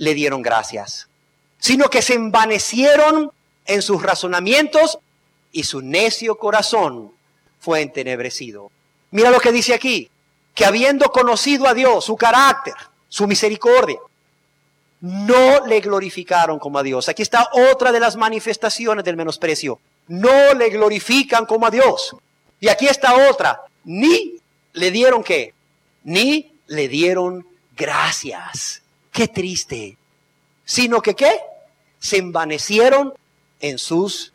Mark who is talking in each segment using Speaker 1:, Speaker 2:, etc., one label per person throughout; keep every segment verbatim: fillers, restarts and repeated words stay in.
Speaker 1: le dieron gracias, sino que se envanecieron en sus razonamientos y su necio corazón fue entenebrecido. Mira lo que dice aquí, que habiendo conocido a Dios, su carácter, su misericordia, no le glorificaron como a Dios. Aquí está otra de las manifestaciones del menosprecio. No le glorifican como a Dios. Y aquí está otra. Ni le dieron ¿qué? Ni le dieron gracias. Qué triste. Sino que ¿qué? Se envanecieron en sus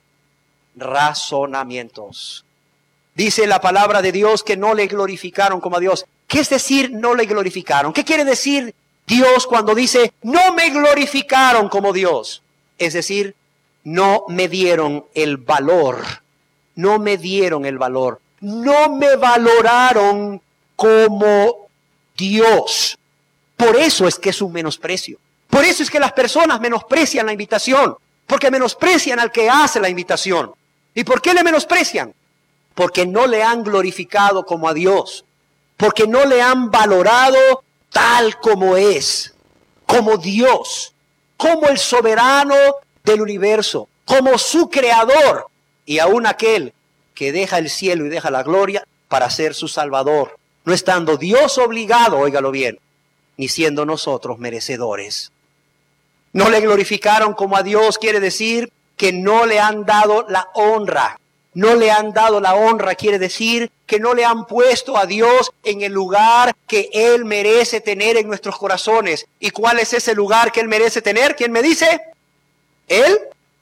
Speaker 1: razonamientos. Dice la palabra de Dios que no le glorificaron como a Dios. ¿Qué es decir no le glorificaron? ¿Qué quiere decir Dios cuando dice no me glorificaron como Dios? Es decir, no me dieron el valor. No me dieron el valor. No me valoraron como Dios. Por eso es que es un menosprecio. Por eso es que las personas menosprecian la invitación. Porque menosprecian al que hace la invitación. ¿Y por qué le menosprecian? Porque no le han glorificado como a Dios. Porque no le han valorado tal como es. Como Dios. Como el soberano del universo. Como su creador. Y aún aquel que deja el cielo y deja la gloria para ser su salvador. No estando Dios obligado, óigalo bien, ni siendo nosotros merecedores. No le glorificaron como a Dios, quiere decir que no le han dado la honra. No le han dado la honra, quiere decir que no le han puesto a Dios en el lugar que Él merece tener en nuestros corazones. ¿Y cuál es ese lugar que Él merece tener? ¿Quién me dice? El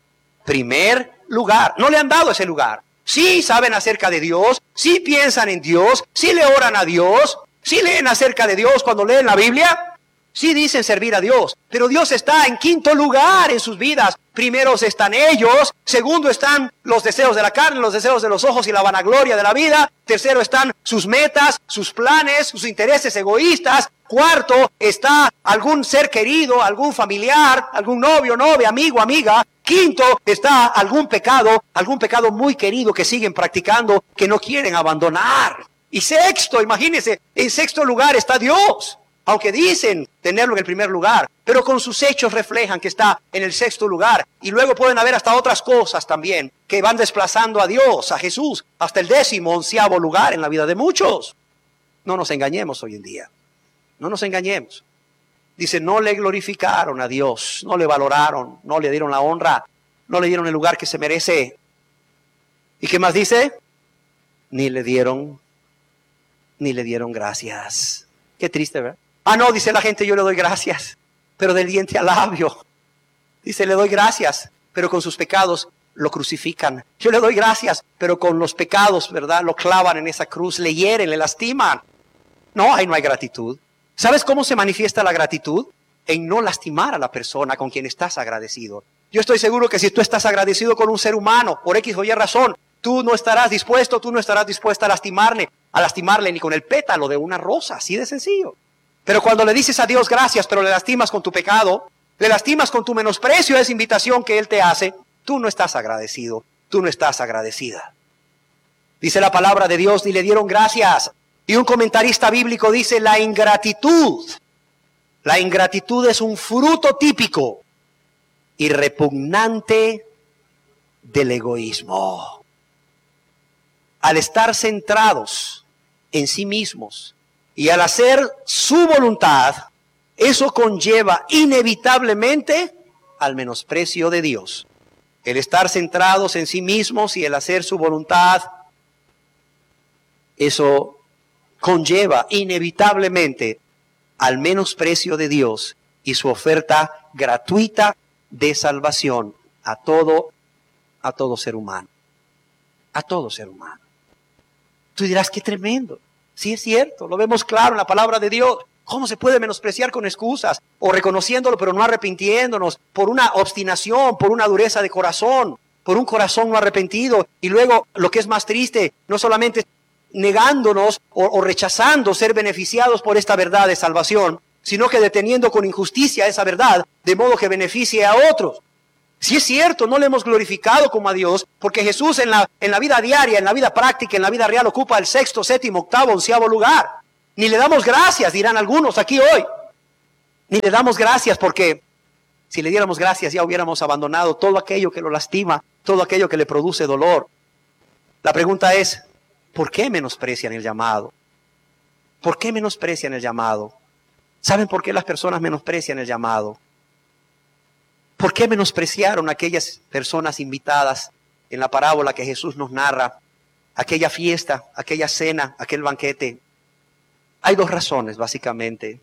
Speaker 1: primer lugar. No le han dado ese lugar. Sí saben acerca de Dios, sí piensan en Dios, sí le oran a Dios, sí leen acerca de Dios cuando leen la Biblia. Sí dicen servir a Dios, pero Dios está en quinto lugar en sus vidas. Primero están ellos, segundo están los deseos de la carne, los deseos de los ojos y la vanagloria de la vida. Tercero están sus metas, sus planes, sus intereses egoístas. Cuarto está algún ser querido, algún familiar, algún novio, novia, amigo, amiga. Quinto está algún pecado, algún pecado muy querido que siguen practicando, que no quieren abandonar. Y sexto, imagínense, en sexto lugar está Dios. Aunque dicen tenerlo en el primer lugar, pero con sus hechos reflejan que está en el sexto lugar. Y luego pueden haber hasta otras cosas también que van desplazando a Dios, a Jesús, hasta el décimo, onceavo lugar en la vida de muchos. No nos engañemos hoy en día. No nos engañemos. Dice, no le glorificaron a Dios, no le valoraron, no le dieron la honra, no le dieron el lugar que se merece. ¿Y qué más dice? Ni le dieron, ni le dieron gracias. Qué triste, ¿verdad? Ah, no, dice la gente, yo le doy gracias, pero del diente al labio. Dice, le doy gracias, pero con sus pecados lo crucifican. Yo le doy gracias, pero con los pecados, ¿verdad? Lo clavan en esa cruz, le hieren, le lastiman. No, ahí no hay gratitud. ¿Sabes cómo se manifiesta la gratitud? En no lastimar a la persona con quien estás agradecido. Yo estoy seguro que si tú estás agradecido con un ser humano, por X o Y razón, tú no estarás dispuesto, tú no estarás dispuesta a lastimarle, a lastimarle ni con el pétalo de una rosa, así de sencillo. Pero cuando le dices a Dios gracias, pero le lastimas con tu pecado, le lastimas con tu menosprecio a esa invitación que Él te hace, tú no estás agradecido, tú no estás agradecida. Dice la palabra de Dios, ni le dieron gracias. Y un comentarista bíblico dice, la ingratitud, la ingratitud es un fruto típico y repugnante del egoísmo. Al estar centrados en sí mismos y al hacer su voluntad, eso conlleva inevitablemente al menosprecio de Dios. El estar centrados en sí mismos y el hacer su voluntad, eso conlleva inevitablemente al menosprecio de Dios y su oferta gratuita de salvación a todo, a todo ser humano. A todo ser humano. Tú dirás, qué tremendo. Sí es cierto, lo vemos claro en la palabra de Dios. ¿Cómo se puede menospreciar con excusas? O reconociéndolo pero no arrepintiéndonos, por una obstinación, por una dureza de corazón, por un corazón no arrepentido. Y luego, lo que es más triste, no solamente negándonos o, o rechazando ser beneficiados por esta verdad de salvación, sino que deteniendo con injusticia esa verdad, de modo que beneficie a otros. Si es cierto, no le hemos glorificado como a Dios, porque Jesús en la, en la vida diaria, en la vida práctica, en la vida real, ocupa el sexto, séptimo, octavo, onceavo lugar. Ni le damos gracias, dirán algunos aquí hoy. Ni le damos gracias porque si le diéramos gracias ya hubiéramos abandonado todo aquello que lo lastima, todo aquello que le produce dolor. La pregunta es, ¿por qué menosprecian el llamado? ¿Por qué menosprecian el llamado? ¿Saben por qué las personas menosprecian el llamado? ¿Por qué menospreciaron a aquellas personas invitadas en la parábola que Jesús nos narra? Aquella fiesta, aquella cena, aquel banquete. Hay dos razones, básicamente.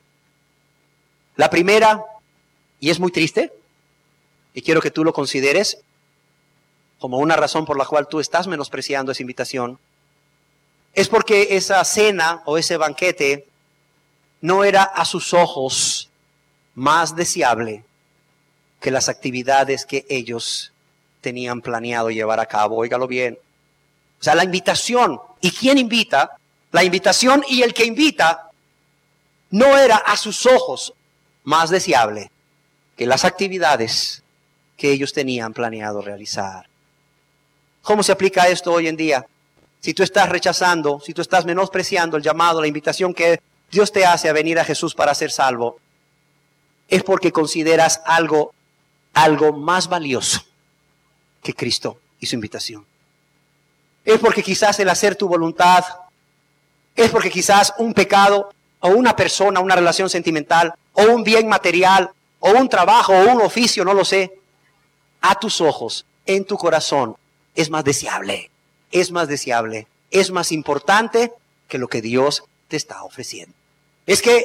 Speaker 1: La primera, y es muy triste, y quiero que tú lo consideres como una razón por la cual tú estás menospreciando esa invitación, es porque esa cena o ese banquete no era a sus ojos más deseable que las actividades que ellos tenían planeado llevar a cabo. Óigalo bien. O sea, la invitación, ¿y quién invita? La invitación y el que invita no era a sus ojos más deseable que las actividades que ellos tenían planeado realizar. ¿Cómo se aplica esto hoy en día? Si tú estás rechazando, si tú estás menospreciando el llamado, la invitación que Dios te hace a venir a Jesús para ser salvo, es porque consideras algo, algo más valioso que Cristo y su invitación. Es porque quizás el hacer tu voluntad, es porque quizás un pecado, o una persona, una relación sentimental, o un bien material, o un trabajo, o un oficio, no lo sé, a tus ojos, en tu corazón, es más deseable, es más deseable, es más importante que lo que Dios te está ofreciendo. Es que,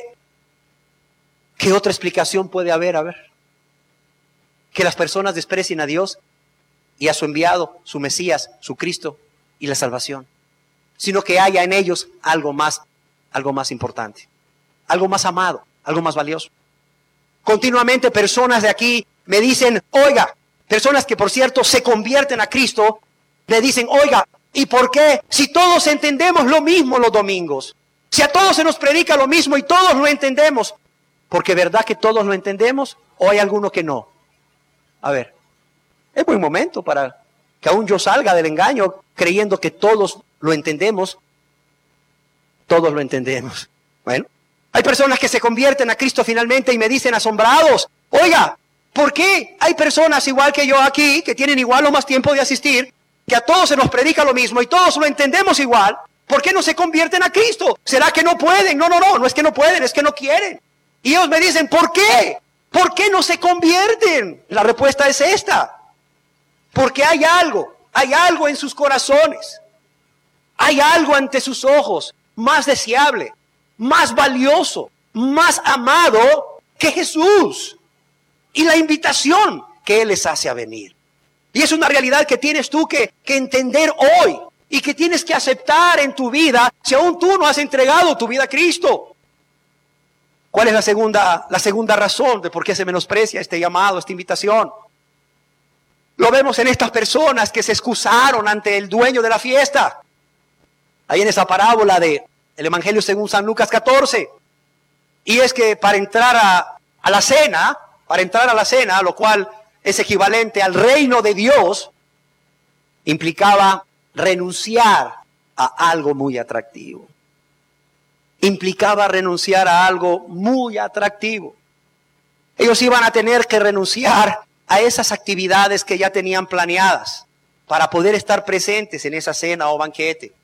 Speaker 1: ¿qué otra explicación puede haber? A ver, que las personas desprecien a Dios y a su enviado, su Mesías, su Cristo y la salvación, sino que haya en ellos algo más, algo más importante, algo más amado, algo más valioso. Continuamente personas de aquí me dicen, oiga, personas que por cierto se convierten a Cristo, me dicen, oiga, ¿y por qué? Si todos entendemos lo mismo los domingos, si a todos se nos predica lo mismo y todos lo entendemos, ¿porque verdad que todos lo entendemos o hay alguno que no? A ver, es buen momento para que aún yo salga del engaño creyendo que todos lo entendemos. Todos lo entendemos. Bueno, hay personas que se convierten a Cristo finalmente y me dicen asombrados, oiga, ¿por qué hay personas igual que yo aquí, que tienen igual o más tiempo de asistir, que a todos se nos predica lo mismo y todos lo entendemos igual? ¿Por qué no se convierten a Cristo? ¿Será que no pueden? No, no, no, no es que no pueden, es que no quieren. Y ellos me dicen, ¿por qué? ¿Por qué no se convierten? La respuesta es esta. Porque hay algo, hay algo en sus corazones, hay algo ante sus ojos más deseable, más valioso, más amado que Jesús y la invitación que Él les hace a venir. Y es una realidad que tienes tú que, que entender hoy y que tienes que aceptar en tu vida si aún tú no has entregado tu vida a Cristo. ¿Cuál es la segunda, la segunda razón de por qué se menosprecia este llamado, esta invitación? Lo vemos en estas personas que se excusaron ante el dueño de la fiesta. Ahí en esa parábola de el Evangelio según San Lucas catorce. Y es que para entrar a, a la cena, para entrar a la cena, lo cual es equivalente al reino de Dios, implicaba renunciar a algo muy atractivo. Implicaba renunciar a algo muy atractivo. Ellos iban a tener que renunciar a esas actividades que ya tenían planeadas para poder estar presentes en esa cena o banquete.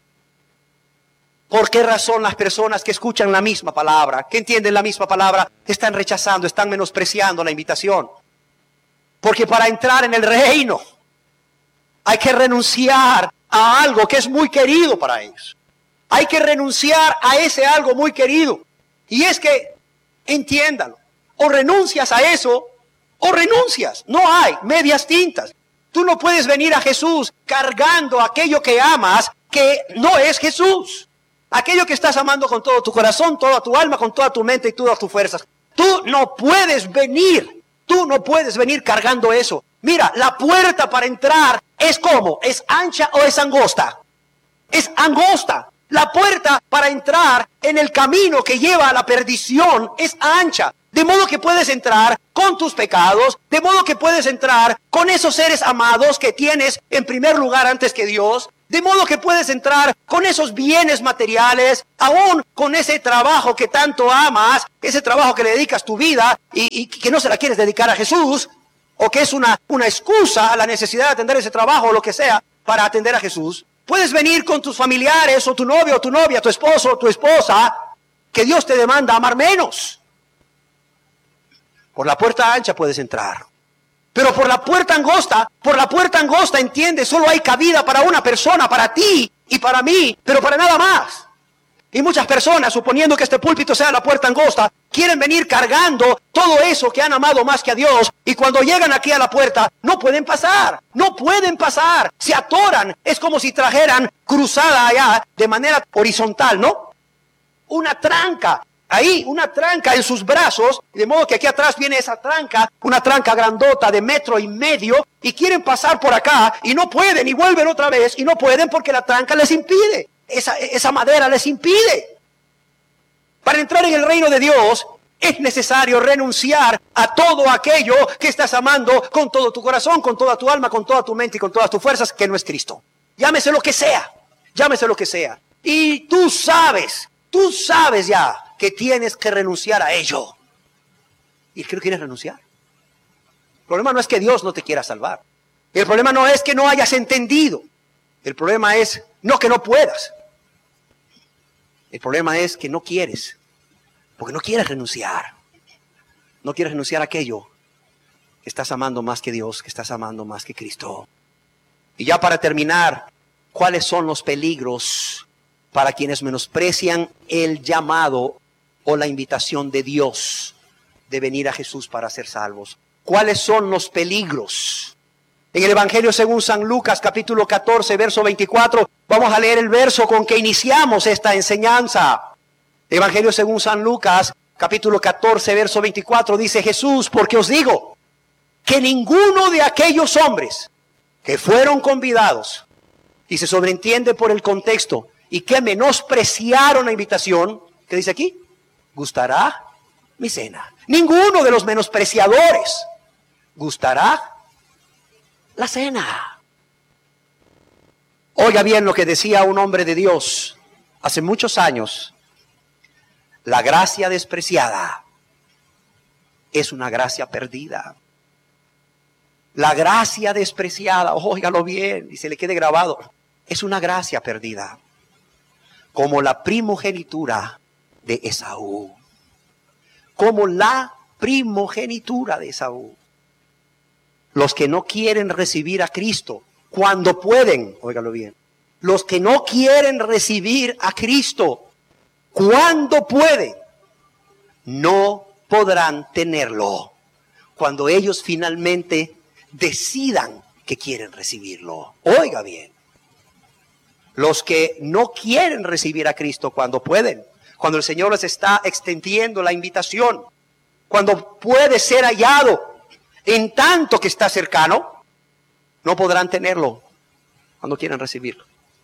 Speaker 1: ¿Por qué razón las personas que escuchan la misma palabra, que entienden la misma palabra, están rechazando, están menospreciando la invitación? Porque para entrar en el reino hay que renunciar a algo que es muy querido para ellos. Hay que renunciar a ese algo muy querido. Y es que, entiéndalo, o renuncias a eso, o renuncias. No hay medias tintas. Tú no puedes venir a Jesús cargando aquello que amas, que no es Jesús. Aquello que estás amando con todo tu corazón, toda tu alma, con toda tu mente y todas tus fuerzas. Tú no puedes venir, tú no puedes venir cargando eso. Mira, la puerta para entrar es ¿cómo? ¿Es ancha o es angosta? Es angosta. La puerta para entrar en el camino que lleva a la perdición es ancha. De modo que puedes entrar con tus pecados, de modo que puedes entrar con esos seres amados que tienes en primer lugar antes que Dios, De modo que puedes entrar con esos bienes materiales, aún con ese trabajo que tanto amas, ese trabajo que le dedicas tu vida y, y que no se la quieres dedicar a Jesús, o que es una, una excusa a la necesidad de atender ese trabajo o lo que sea para atender a Jesús. Puedes venir con tus familiares o tu novio o tu novia, tu esposo o tu esposa, que Dios te demanda amar menos. Por la puerta ancha puedes entrar. Pero por la puerta angosta, por la puerta angosta, entiende, solo hay cabida para una persona, para ti y para mí, pero para nada más. Y muchas personas, suponiendo que este púlpito sea la puerta angosta, quieren venir cargando todo eso que han amado más que a Dios. Y cuando llegan aquí a la puerta, no pueden pasar, no pueden pasar, se atoran. Es como si trajeran cruzada allá de manera horizontal, ¿no? Una tranca. Ahí, una tranca en sus brazos, de modo que aquí atrás viene esa tranca, una tranca grandota de metro y medio, y quieren pasar por acá, y no pueden, y vuelven otra vez, y no pueden porque la tranca les impide, esa, esa madera les impide. Para entrar en el reino de Dios, es necesario renunciar a todo aquello que estás amando con todo tu corazón, con toda tu alma, con toda tu mente y con todas tus fuerzas, que no es Cristo. Llámese lo que sea, llámese lo que sea. Y tú sabes, tú sabes ya, que tienes que renunciar a ello. ¿Y qué no quieres renunciar? El problema no es que Dios no te quiera salvar. El problema no es que no hayas entendido. El problema es no que no puedas. El problema es que no quieres. Porque no quieres renunciar. No quieres renunciar a aquello que estás amando más que Dios, que estás amando más que Cristo. Y ya para terminar, ¿cuáles son los peligros para quienes menosprecian el llamado o la invitación de Dios de venir a Jesús para ser salvos? ¿Cuáles son los peligros? En el Evangelio según San Lucas, capítulo catorce, verso veinticuatro, vamos a leer el verso con que iniciamos esta enseñanza. Evangelio según San Lucas, capítulo catorce, verso veinticuatro, dice Jesús: porque os digo que ninguno de aquellos hombres que fueron convidados, y se sobreentiende por el contexto, y que menospreciaron la invitación, ¿qué dice aquí? Gustará mi cena. Ninguno de los menospreciadores gustará la cena. Oiga bien lo que decía un hombre de Dios hace muchos años: la gracia despreciada es una gracia perdida. La gracia despreciada, óigalo bien y se le quede grabado, es una gracia perdida, como la primogenitura de Esaú, como la primogenitura de Esaú. Los que no quieren recibir a Cristo cuando pueden, óigalo bien, los que no quieren recibir a Cristo cuando pueden, no podrán tenerlo cuando ellos finalmente decidan que quieren recibirlo. Oiga bien, los que no quieren recibir a Cristo cuando pueden, cuando el Señor les está extendiendo la invitación, cuando puede ser hallado en tanto que está cercano, no podrán tenerlo cuando quieran recibirlo.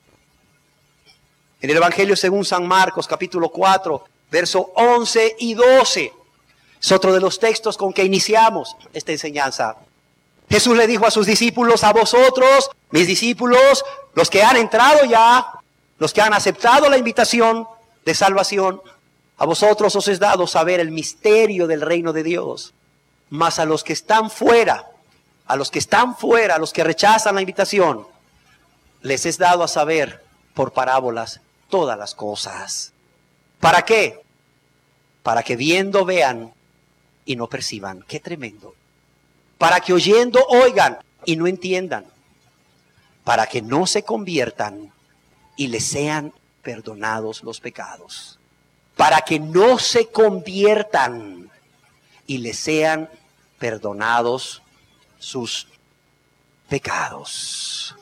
Speaker 1: En el Evangelio según San Marcos, capítulo cuatro, verso once y doce, es otro de los textos con que iniciamos esta enseñanza. Jesús le dijo a sus discípulos: a vosotros, mis discípulos, los que han entrado ya, los que han aceptado la invitación de salvación, a vosotros os es dado saber el misterio del reino de Dios. Mas a los que están fuera, a los que están fuera, a los que rechazan la invitación, les es dado a saber por parábolas todas las cosas. ¿Para qué? Para que viendo vean y no perciban. ¡Qué tremendo! Para que oyendo oigan y no entiendan. Para que no se conviertan y les sean perdonados los pecados. Para que no se conviertan y les sean perdonados sus pecados.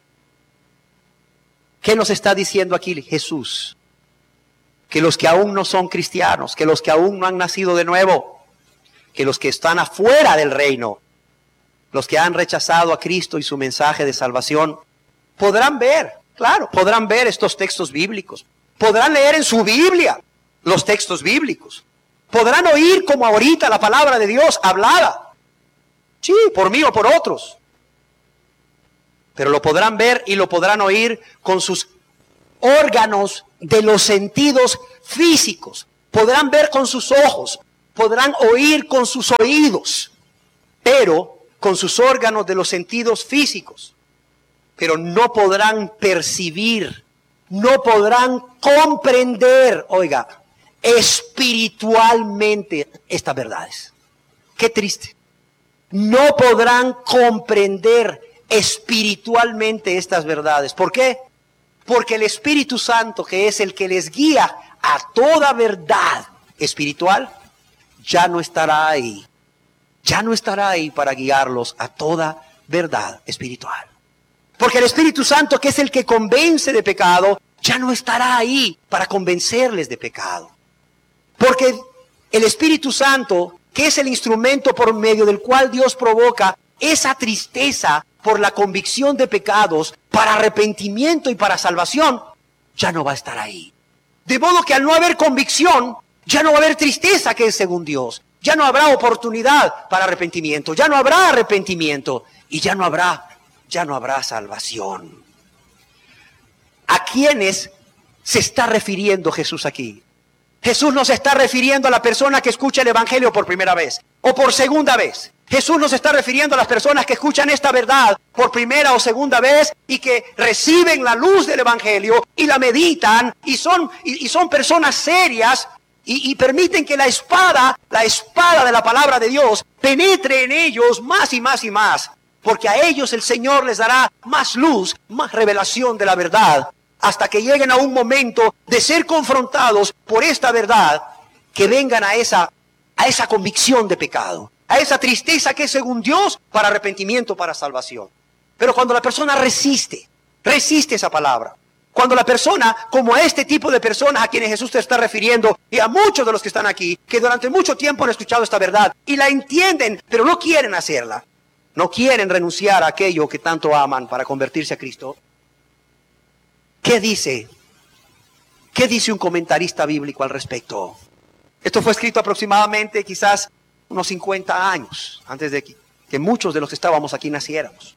Speaker 1: ¿Qué nos está diciendo aquí Jesús? Que los que aún no son cristianos, que los que aún no han nacido de nuevo, que los que están afuera del reino, los que han rechazado a Cristo y su mensaje de salvación, podrán ver, claro, podrán ver estos textos bíblicos, podrán leer en su Biblia los textos bíblicos, podrán oír como ahorita la palabra de Dios hablada, sí, por mí o por otros. pero lo podrán ver y lo podrán oír con sus órganos de los sentidos físicos. Podrán ver con sus ojos, podrán oír con sus oídos, pero con sus órganos de los sentidos físicos. Pero no podrán percibir, no podrán comprender, oiga, espiritualmente estas verdades. Qué triste. No podrán comprender espiritualmente estas verdades. ¿Por qué? Porque el Espíritu Santo, que es el que les guía a toda verdad espiritual, ya no estará ahí. Ya no estará ahí para guiarlos a toda verdad espiritual. Porque el Espíritu Santo, que es el que convence de pecado, ya no estará ahí para convencerles de pecado. Porque el Espíritu Santo, que es el instrumento por medio del cual Dios provoca esa tristeza por la convicción de pecados, para arrepentimiento y para salvación, ya no va a estar ahí. De modo que al no haber convicción, ya no va a haber tristeza, que es según Dios. Ya no habrá oportunidad para arrepentimiento, ya no habrá arrepentimiento y ya no habrá, ya no habrá salvación. ¿A quiénes se está refiriendo Jesús aquí? Jesús no se está refiriendo a la persona que escucha el Evangelio por primera vez o por segunda vez. Jesús no se está refiriendo a las personas que escuchan esta verdad por primera o segunda vez y que reciben la luz del Evangelio y la meditan y son, y, y son personas serias y, y permiten que la espada, la espada de la palabra de Dios penetre en ellos más y más y más. Porque a ellos el Señor les dará más luz, más revelación de la verdad, hasta que lleguen a un momento de ser confrontados por esta verdad, que vengan a esa, a esa convicción de pecado, a esa tristeza que es según Dios para arrepentimiento, para salvación. Pero cuando la persona resiste, resiste esa palabra, cuando la persona, como a este tipo de personas a quienes Jesús te está refiriendo, y a muchos de los que están aquí, que durante mucho tiempo han escuchado esta verdad, y la entienden, pero no quieren hacerla, no quieren renunciar a aquello que tanto aman para convertirse a Cristo. ¿Qué dice? ¿Qué dice un comentarista bíblico al respecto? Esto fue escrito aproximadamente quizás unos cincuenta años antes de que, que muchos de los que estábamos aquí naciéramos.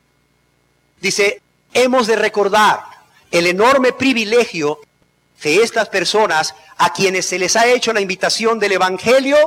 Speaker 1: Dice, hemos de recordar el enorme privilegio de estas personas a quienes se les ha hecho la invitación del Evangelio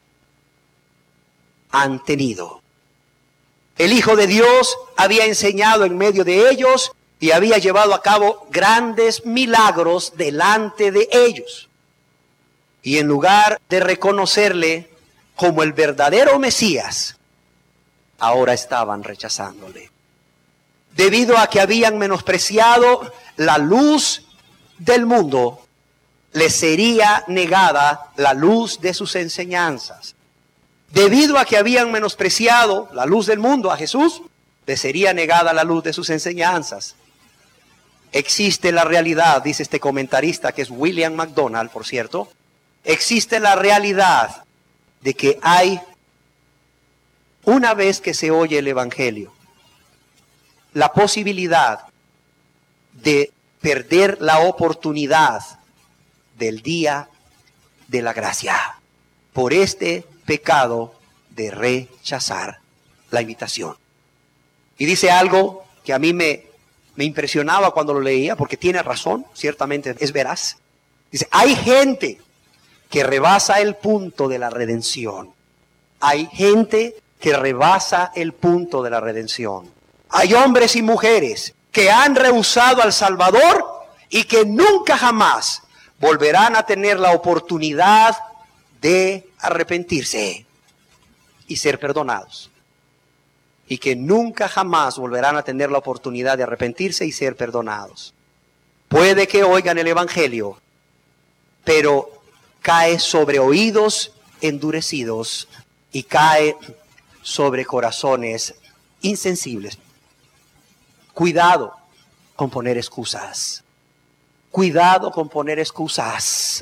Speaker 1: han tenido. El Hijo de Dios había enseñado en medio de ellos y había llevado a cabo grandes milagros delante de ellos. Y en lugar de reconocerle como el verdadero Mesías, ahora estaban rechazándole. Debido a que habían menospreciado la luz del mundo, les sería negada la luz de sus enseñanzas. Debido a que habían menospreciado la luz del mundo a Jesús, les sería negada la luz de sus enseñanzas. Existe la realidad, dice este comentarista, que es William MacDonald, por cierto, existe la realidad de que hay, una vez que se oye el Evangelio, la posibilidad de perder la oportunidad del día de la gracia por este pecado de rechazar la invitación. Y dice algo que a mí me, me impresionaba cuando lo leía, porque tiene razón, ciertamente es veraz. Dice, hay gente que rebasa el punto de la redención. Hay gente que rebasa el punto de la redención. Hay hombres y mujeres que han rehusado al Salvador y que nunca jamás volverán a tener la oportunidad de arrepentirse y ser perdonados. Y que nunca jamás volverán a tener la oportunidad de arrepentirse y ser perdonados. Puede que oigan el Evangelio, pero cae sobre oídos endurecidos y cae sobre corazones insensibles. Cuidado con poner excusas. Cuidado con poner excusas.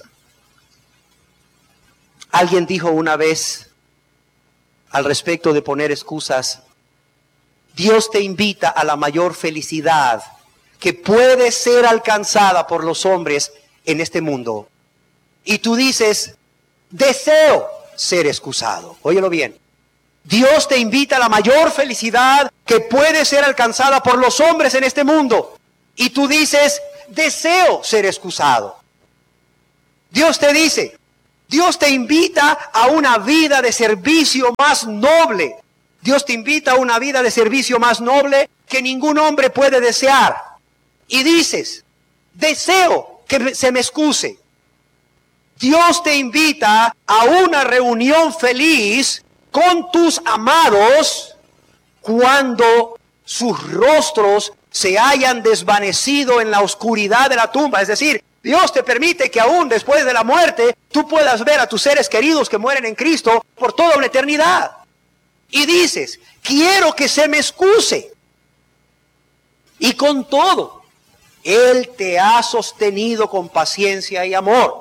Speaker 1: Alguien dijo una vez al respecto de poner excusas, Dios te invita a la mayor felicidad que puede ser alcanzada por los hombres en este mundo. Y tú dices, deseo ser excusado. Óyelo bien. Dios te invita a la mayor felicidad que puede ser alcanzada por los hombres en este mundo. Y tú dices, deseo ser excusado. Dios te dice, Dios te invita a una vida de servicio más noble. Dios te invita a una vida de servicio más noble que ningún hombre puede desear. Y dices, deseo que se me excuse. Dios te invita a una reunión feliz con tus amados cuando sus rostros se hayan desvanecido en la oscuridad de la tumba. Es decir, Dios te permite que aún después de la muerte tú puedas ver a tus seres queridos que mueren en Cristo por toda una eternidad. Y dices, quiero que se me excuse. Y con todo, Él te ha sostenido con paciencia y amor.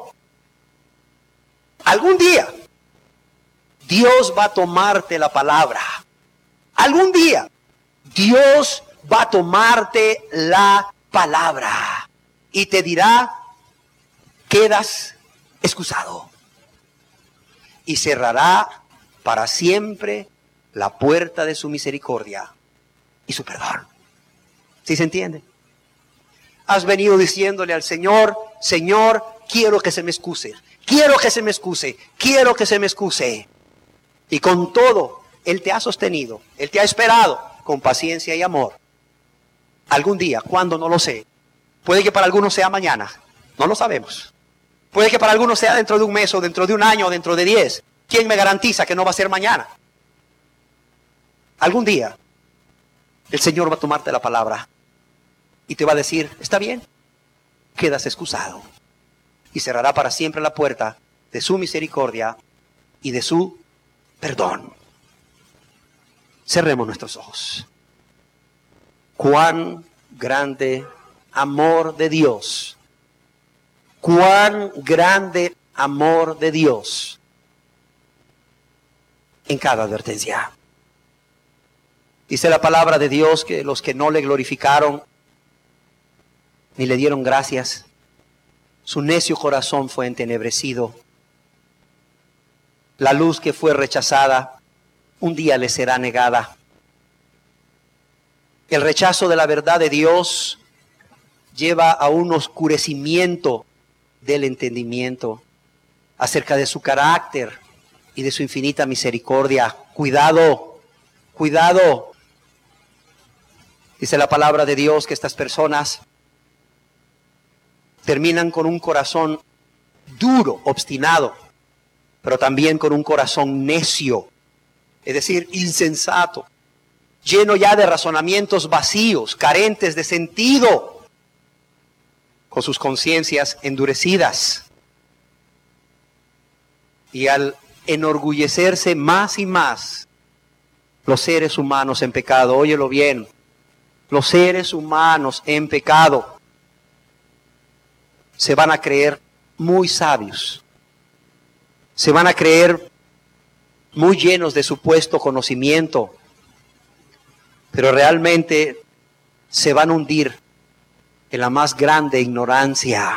Speaker 1: Algún día, Dios va a tomarte la palabra. Algún día, Dios va a tomarte la palabra y te dirá, quedas excusado. Y cerrará para siempre la puerta de su misericordia y su perdón. ¿Sí se entiende? Has venido diciéndole al Señor, Señor, quiero que se me excuse. Quiero que se me excuse, quiero que se me excuse. Y con todo, Él te ha sostenido, Él te ha esperado con paciencia y amor. Algún día, ¿cuándo? No lo sé. Puede que para algunos sea mañana, no lo sabemos. Puede que para algunos sea dentro de un mes o dentro de un año o dentro de diez. ¿Quién me garantiza que no va a ser mañana? Algún día, el Señor va a tomarte la palabra y te va a decir, está bien, quedas excusado. Y cerrará para siempre la puerta de su misericordia y de su perdón. Cerremos nuestros ojos. Cuán grande amor de Dios. Cuán grande amor de Dios en cada advertencia. Dice la palabra de Dios que los que no le glorificaron ni le dieron gracias, su necio corazón fue entenebrecido. La luz que fue rechazada, un día le será negada. El rechazo de la verdad de Dios lleva a un oscurecimiento del entendimiento acerca de su carácter y de su infinita misericordia. Cuidado, cuidado. Dice la palabra de Dios que estas personas terminan con un corazón duro, obstinado, pero también con un corazón necio, es decir, insensato, lleno ya de razonamientos vacíos, carentes de sentido, con sus conciencias endurecidas. Y al enorgullecerse más y más los seres humanos en pecado, óyelo bien, los seres humanos en pecado, se van a creer muy sabios, se van a creer muy llenos de supuesto conocimiento, pero realmente se van a hundir en la más grande ignorancia.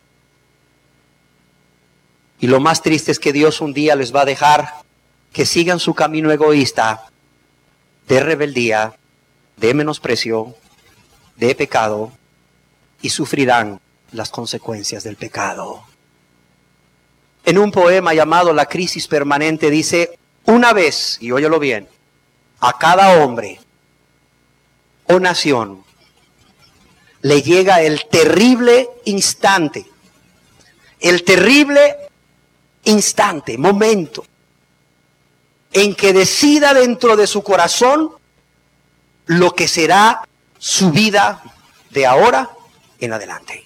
Speaker 1: Y lo más triste es que Dios un día les va a dejar que sigan su camino egoísta de rebeldía, de menosprecio, de pecado, y sufrirán las consecuencias del pecado. En un poema llamado La crisis permanente dice, una vez, y óyelo bien, a cada hombre o nación le llega el terrible instante, el terrible instante, momento, en que decida dentro de su corazón lo que será su vida de ahora en adelante.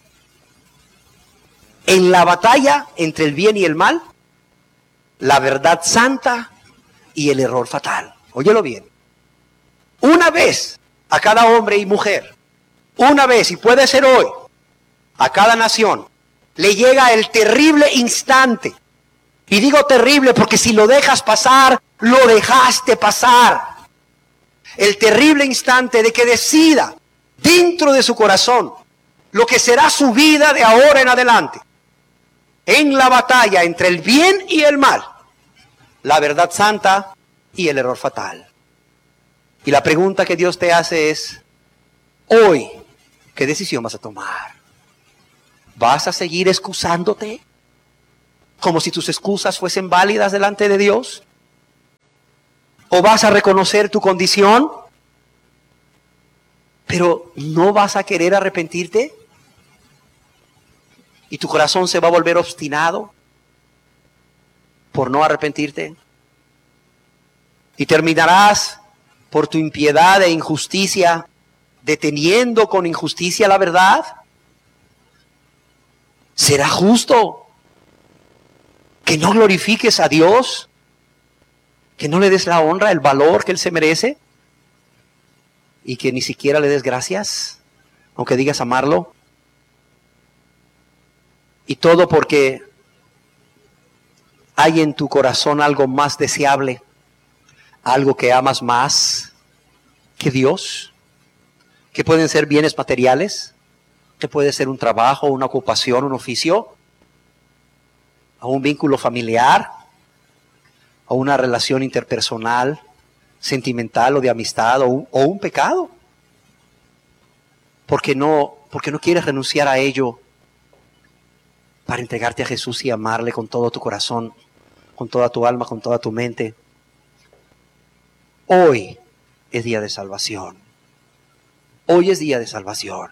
Speaker 1: En la batalla entre el bien y el mal, la verdad santa y el error fatal. Óyelo bien. Una vez a cada hombre y mujer, una vez, y puede ser hoy, a cada nación, le llega el terrible instante. Y digo terrible porque si lo dejas pasar, lo dejaste pasar. El terrible instante de que decida dentro de su corazón lo que será su vida de ahora en adelante. En la batalla entre el bien y el mal, la verdad santa y el error fatal. Y la pregunta que Dios te hace es, hoy, ¿qué decisión vas a tomar? ¿Vas a seguir excusándote como si tus excusas fuesen válidas delante de Dios? ¿O vas a reconocer tu condición, pero no vas a querer arrepentirte? ¿Y tu corazón se va a volver obstinado por no arrepentirte? Y terminarás por tu impiedad e injusticia deteniendo con injusticia la verdad. ¿Será justo que no glorifiques a Dios? ¿Que no le des la honra, el valor que Él se merece? ¿Y que ni siquiera le des gracias, aunque digas amarlo? Y todo porque hay en tu corazón algo más deseable, algo que amas más que Dios, que pueden ser bienes materiales, que puede ser un trabajo, una ocupación, un oficio, a un vínculo familiar, a una relación interpersonal, sentimental o de amistad, o un, o un pecado. Porque no, porque no quieres renunciar a ello para entregarte a Jesús y amarle con todo tu corazón, con toda tu alma, con toda tu mente. Hoy es día de salvación. Hoy es día de salvación.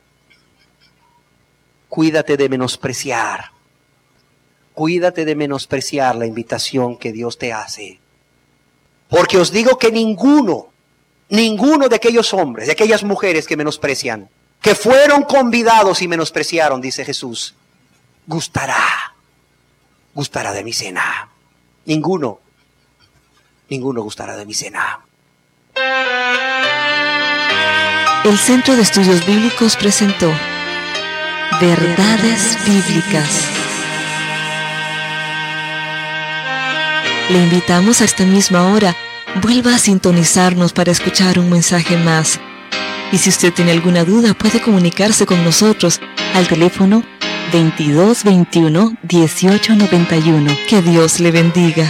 Speaker 1: Cuídate de menospreciar. Cuídate de menospreciar la invitación que Dios te hace. Porque os digo que ninguno, ninguno de aquellos hombres, de aquellas mujeres que menosprecian, que fueron convidados y menospreciaron, dice Jesús, gustará, gustará de mi cena. Ninguno, ninguno gustará de mi cena.
Speaker 2: El Centro de Estudios Bíblicos presentó Verdades Bíblicas. Le invitamos a esta misma hora, vuelva a sintonizarnos para escuchar un mensaje más. Y si usted tiene alguna duda, puede comunicarse con nosotros al teléfono veintidós veintiuno dieciocho noventa y uno. Que Dios le bendiga.